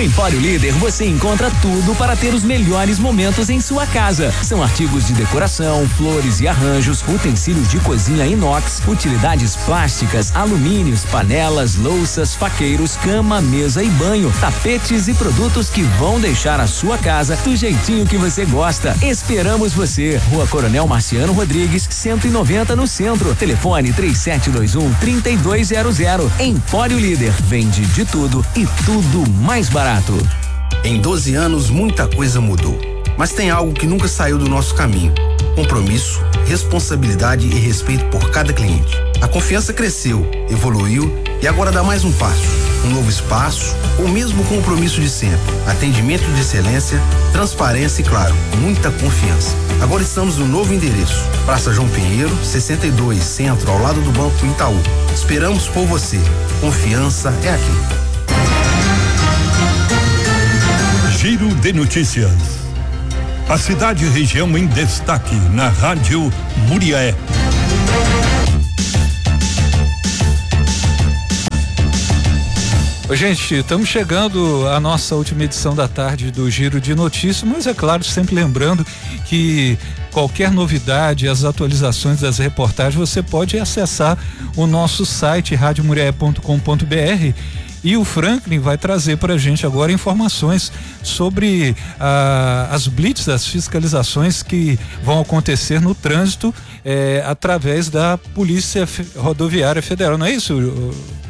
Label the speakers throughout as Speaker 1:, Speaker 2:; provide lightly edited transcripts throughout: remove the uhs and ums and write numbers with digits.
Speaker 1: Empório Líder você encontra tudo para ter os melhores momentos em sua casa. São artigos de decoração, flores e arranjos, utensílios de cozinha inox, utilidades plásticas, alumínios, panelas, louças, faqueiros, cama, mesa e banho, tapetes e produtos que vão deixar a sua casa do jeitinho que você gosta. Esperamos você. Rua Coronel Marciano Rodrigues, 190 no centro. Telefone 3721-3200. Empório Líder. Vende de tudo e tudo mais barato.
Speaker 2: Em 12 anos, muita coisa mudou. Mas tem algo que nunca saiu do nosso caminho: compromisso, responsabilidade e respeito por cada cliente. A confiança cresceu, evoluiu e agora dá mais um passo. Um novo espaço, o mesmo compromisso de sempre. Atendimento de excelência, transparência e, claro, muita confiança. Agora estamos no novo endereço. Praça João Pinheiro, 62, Centro, ao lado do Banco Itaú. Esperamos por você. Confiança é aqui.
Speaker 3: Giro de notícias. A cidade e região em destaque na Rádio Muriaé.
Speaker 4: Gente, estamos chegando à nossa última edição da tarde do Giro de Notícias, mas é claro, sempre lembrando que qualquer novidade, as atualizações das reportagens, você pode acessar o nosso site radiomuriaé.com.br. E o Franklin vai trazer para a gente agora informações sobre as blitz, as fiscalizações que vão acontecer no trânsito através da Polícia Rodoviária Federal, não é isso?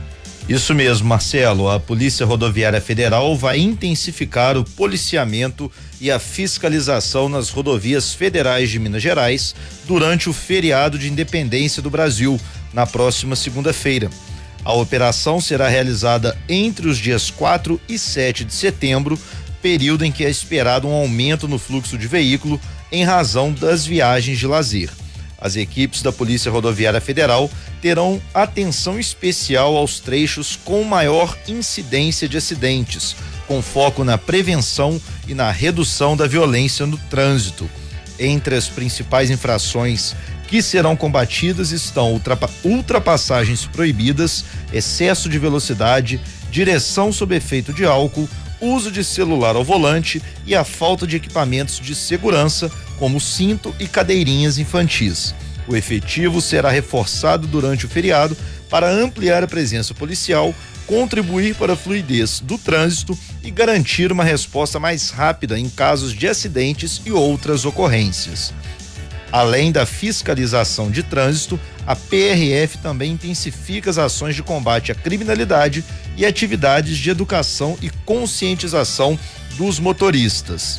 Speaker 5: Isso mesmo, Marcelo. A Polícia Rodoviária Federal vai intensificar o policiamento e a fiscalização nas rodovias federais de Minas Gerais durante o feriado de independência do Brasil, na próxima segunda-feira. A operação será realizada entre os dias 4 e 7 de setembro, período em que é esperado um aumento no fluxo de veículo em razão das viagens de lazer. As equipes da Polícia Rodoviária Federal terão atenção especial aos trechos com maior incidência de acidentes, com foco na prevenção e na redução da violência no trânsito. Entre as principais infrações que serão combatidas estão ultrapassagens proibidas, excesso de velocidade, direção sob efeito de álcool, uso de celular ao volante e a falta de equipamentos de segurança, como cinto e cadeirinhas infantis. O efetivo será reforçado durante o feriado para ampliar a presença policial, contribuir para a fluidez do trânsito e garantir uma resposta mais rápida em casos de acidentes e outras ocorrências. Além da fiscalização de trânsito, a PRF também intensifica as ações de combate à criminalidade e atividades de educação e conscientização dos motoristas.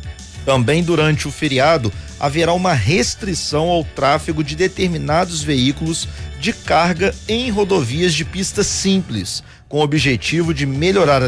Speaker 5: Também durante o feriado, haverá uma restrição ao tráfego de determinados veículos de carga em rodovias de pista simples, com o objetivo de melhorar a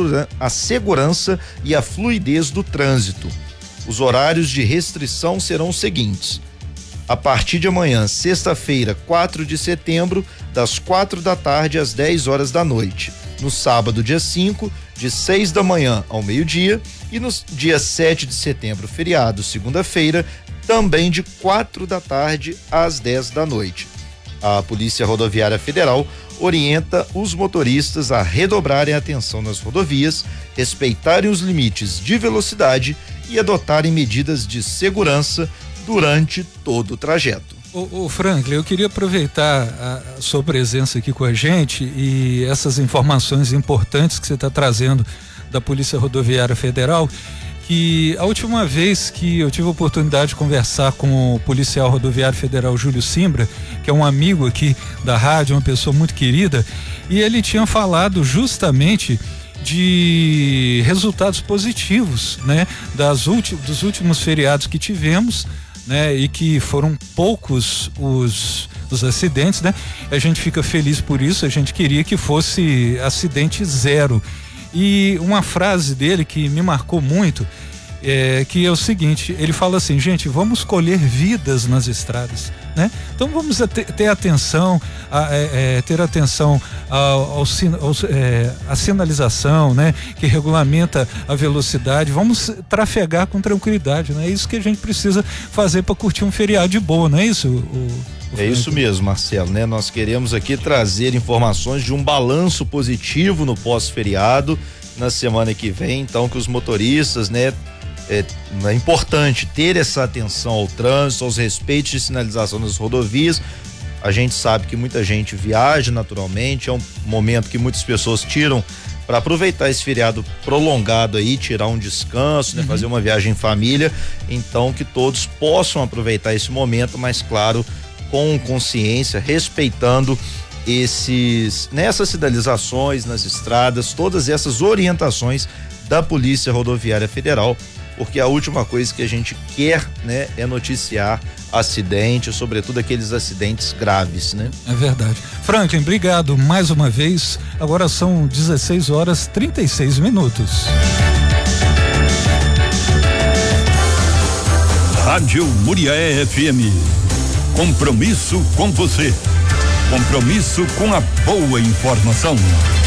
Speaker 5: segurança e a fluidez do trânsito. Os horários de restrição serão os seguintes: a partir de amanhã, sexta-feira, 4 de setembro, das 4 da tarde às 10 horas da noite. No sábado, dia 5, de 6 da manhã ao meio-dia, e no dia 7 de setembro, feriado, segunda-feira, também de 4 da tarde às 10 da noite. A Polícia Rodoviária Federal orienta os motoristas a redobrarem a atenção nas rodovias, respeitarem os limites de velocidade e adotarem medidas de segurança durante todo o trajeto.
Speaker 4: Ô Franklin, eu queria aproveitar a sua presença aqui com a gente e essas informações importantes que você está trazendo da Polícia Rodoviária Federal, que a última vez que eu tive a oportunidade de conversar com o policial rodoviário federal Júlio Simbra, que é um amigo aqui da rádio, uma pessoa muito querida, e ele tinha falado justamente de resultados positivos, né? Dos últimos feriados que tivemos, né? E que foram poucos os acidentes, né? A gente fica feliz por isso, a gente queria que fosse acidente zero. E uma frase dele que me marcou muito que é o seguinte: ele fala assim, gente, vamos colher vidas nas estradas, né? Então vamos ter atenção, ter atenção à sinalização, né? Que regulamenta a velocidade, vamos trafegar com tranquilidade, né? É isso que a gente precisa fazer para curtir um feriado de boa, não é isso?
Speaker 5: É isso mesmo, Marcelo, né? Nós queremos aqui trazer informações de um balanço positivo no pós-feriado na semana que vem, então que os motoristas, né, é importante ter essa atenção ao trânsito, aos respeitos de sinalização nas rodovias. A gente sabe que muita gente viaja naturalmente, é um momento que muitas pessoas tiram para aproveitar esse feriado prolongado aí, tirar um descanso, né, fazer uma viagem em família. Então que todos possam aproveitar esse momento, mas claro, com consciência, respeitando nessas sinalizações nas estradas, todas essas orientações da Polícia Rodoviária Federal, porque a última coisa que a gente quer, né, é noticiar acidentes, sobretudo aqueles acidentes graves, né?
Speaker 4: É verdade. Franklin, obrigado mais uma vez. Agora são 16h36.
Speaker 3: Rádio Muriaé FM. Compromisso com você. Compromisso com a boa informação.